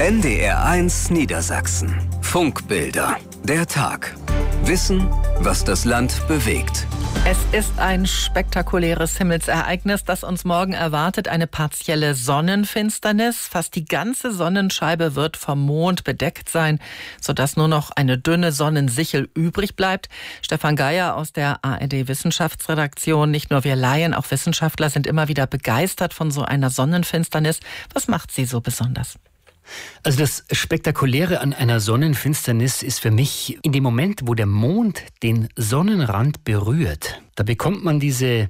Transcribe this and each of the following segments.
NDR1 Niedersachsen. Funkbilder. Der Tag. Wissen, was das Land bewegt. Es ist ein spektakuläres Himmelsereignis, das uns morgen erwartet. Eine partielle Sonnenfinsternis. Fast die ganze Sonnenscheibe wird vom Mond bedeckt sein, sodass nur noch eine dünne Sonnensichel übrig bleibt. Stefan Geier aus der ARD-Wissenschaftsredaktion. Nicht nur wir Laien, auch Wissenschaftler sind immer wieder begeistert von so einer Sonnenfinsternis. Was macht sie so besonders? Also das Spektakuläre an einer Sonnenfinsternis ist für mich in dem Moment, wo der Mond den Sonnenrand berührt. Da bekommt man diese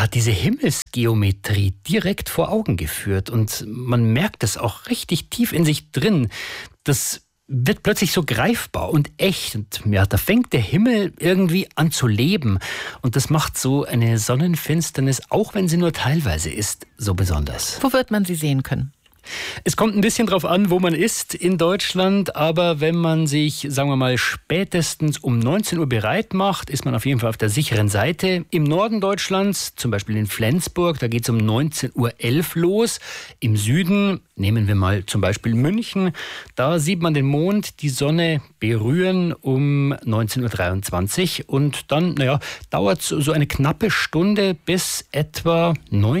Himmelsgeometrie direkt vor Augen geführt und man merkt es auch richtig tief in sich drin. Das wird plötzlich so greifbar und echt und ja, da fängt der Himmel irgendwie an zu leben und das macht so eine Sonnenfinsternis, auch wenn sie nur teilweise ist, so besonders. Wo wird man sie sehen können? Es kommt ein bisschen drauf an, wo man ist in Deutschland, aber wenn man sich, sagen wir mal, spätestens um 19 Uhr bereit macht, ist man auf jeden Fall auf der sicheren Seite. Im Norden Deutschlands, zum Beispiel in Flensburg, da geht es um 19:11 Uhr los. Im Süden, nehmen wir mal zum Beispiel München, da sieht man den Mond, die Sonne berühren um 19:23 Uhr und dann, dauert es so eine knappe Stunde, bis etwa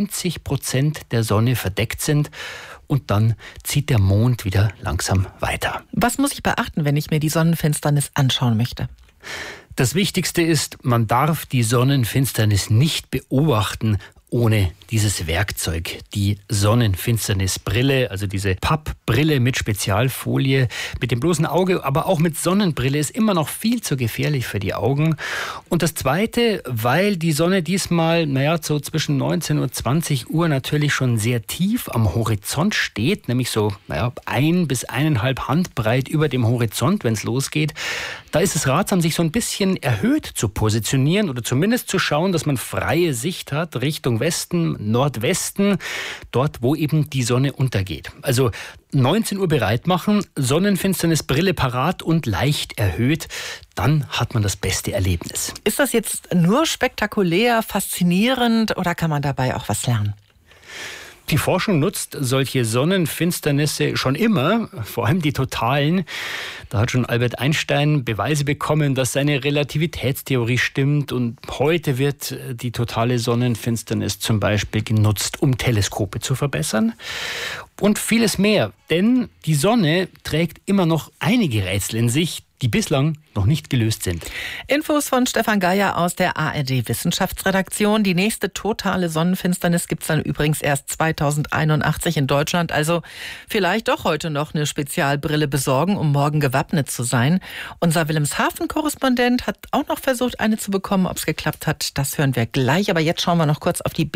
90% der Sonne verdeckt sind. Und dann zieht der Mond wieder langsam weiter. Was muss ich beachten, wenn ich mir die Sonnenfinsternis anschauen möchte? Das Wichtigste ist, man darf die Sonnenfinsternis nicht beobachten ohne dieses Werkzeug, die Sonnenfinsternisbrille, also diese Pappbrille mit Spezialfolie, mit dem bloßen Auge, aber auch mit Sonnenbrille ist immer noch viel zu gefährlich für die Augen. Und das Zweite, weil die Sonne diesmal, so zwischen 19 und 20 Uhr natürlich schon sehr tief am Horizont steht, nämlich so, 1 bis 1,5 Handbreit über dem Horizont, wenn es losgeht, da ist es ratsam, sich so ein bisschen erhöht zu positionieren oder zumindest zu schauen, dass man freie Sicht hat Richtung Westen, Nordwesten, dort, wo eben die Sonne untergeht. Also 19 Uhr bereit machen, Sonnenfinsternisbrille parat und leicht erhöht, dann hat man das beste Erlebnis. Ist das jetzt nur spektakulär, faszinierend oder kann man dabei auch was lernen? Die Forschung nutzt solche Sonnenfinsternisse schon immer, vor allem die totalen. Da hat schon Albert Einstein Beweise bekommen, dass seine Relativitätstheorie stimmt. Und heute wird die totale Sonnenfinsternis zum Beispiel genutzt, um Teleskope zu verbessern. Und vieles mehr, denn die Sonne trägt immer noch einige Rätsel in sich, die bislang noch nicht gelöst sind. Infos von Stefan Geier aus der ARD-Wissenschaftsredaktion. Die nächste totale Sonnenfinsternis gibt es dann übrigens erst 2081 in Deutschland. Also vielleicht doch heute noch eine Spezialbrille besorgen, um morgen gewappnet zu sein. Unser Wilhelmshaven-Korrespondent hat auch noch versucht, eine zu bekommen. Ob es geklappt hat, das hören wir gleich. Aber jetzt schauen wir noch kurz auf die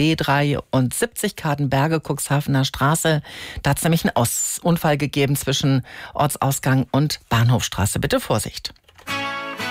B73 Kadenberge, Cuxhavener Straße. Da hat es nämlich einen Unfall gegeben zwischen Ortsausgang und Bahnhofstraße. Bitte Vorsicht.